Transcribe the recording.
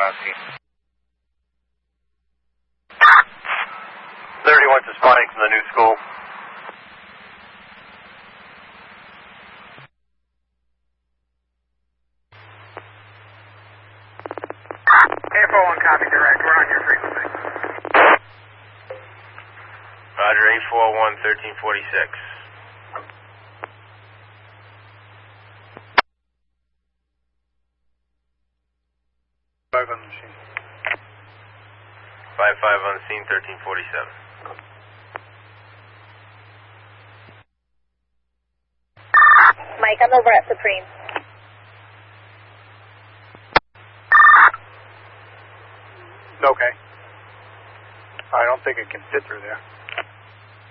on scene. 31's responding from the new school. A41 copy direct. We're on your frequency. Roger, 841, 1346. 5 on the machine. 55 on the scene, 1347. Mike, I'm over at Supreme. Okay. I don't think it can fit through there.